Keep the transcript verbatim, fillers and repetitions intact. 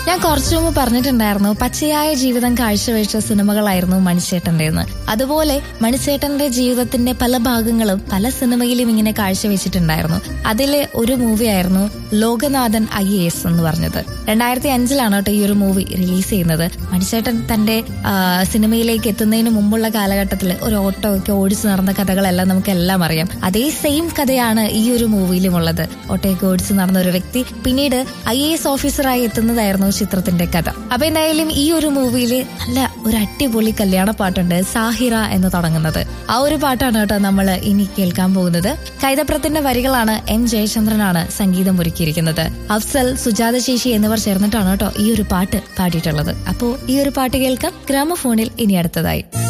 ഞാൻ കുറച്ചു മുമ്പ് പറഞ്ഞിട്ടുണ്ടായിരുന്നു പച്ചയായ ജീവിതം കാഴ്ചവെച്ച സിനിമകളായിരുന്നു മണിച്ചേട്ടന്റെന്ന്. അതുപോലെ മണിച്ചേട്ടന്റെ ജീവിതത്തിന്റെ പല ഭാഗങ്ങളും പല സിനിമയിലും ഇങ്ങനെ കാഴ്ചവെച്ചിട്ടുണ്ടായിരുന്നു. അതിലെ ഒരു മൂവിയായിരുന്നു ലോകനാഥൻ ഐ എ എസ് എന്ന് പറഞ്ഞത്. രണ്ടായിരത്തി അഞ്ചിലാണ് കേട്ടോ ഈ ഒരു മൂവി റിലീസ് ചെയ്യുന്നത്. മണിച്ചേട്ടൻ തന്റെ സിനിമയിലേക്ക് എത്തുന്നതിന് മുമ്പുള്ള കാലഘട്ടത്തിൽ ഒരു ഓട്ടോ ഒക്കെ ഓടിച്ചു നടന്ന കഥകളെല്ലാം നമുക്ക് എല്ലാം അറിയാം. അതേ സെയിം കഥയാണ് ഈ ഒരു മൂവിയിലും ഉള്ളത്. ഓട്ടോയൊക്കെ ഓടിച്ചു നടന്ന ഒരു വ്യക്തി പിന്നീട് ഐ എ എസ് ഓഫീസറായി എത്തുന്നതായിരുന്നു ചിത്രത്തിന്റെ കഥ. അപ്പൊ എന്തായാലും ഈ ഒരു മൂവിയില് നല്ല ഒരു അടിപൊളി കല്യാണ പാട്ടുണ്ട്, സാഹിറ എന്ന് തുടങ്ങുന്നത്. ആ ഒരു പാട്ടാണ് കേട്ടോ നമ്മൾ ഇനി കേൾക്കാൻ പോകുന്നത്. കൈതപ്രത്തിന്റെ വരികളാണ് എം ജയചന്ദ്രനാണ് സംഗീതം ഒരുക്കിയിരിക്കുന്നത്. അഫ്സൽ, സുജാത ചേച്ചി എന്നിവർ ചേർന്നിട്ടാണ് കേട്ടോ ഈ ഒരു പാട്ട് പാടിയിട്ടുള്ളത്. അപ്പോ ഈ ഒരു പാട്ട് കേൾക്കാം ഗ്രാമഫോണിൽ ഇനി അടുത്തതായി.